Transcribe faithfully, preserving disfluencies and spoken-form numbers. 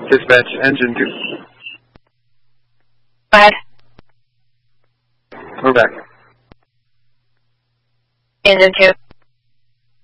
Dispatch, engine two. Go ahead. We're back. Engine two.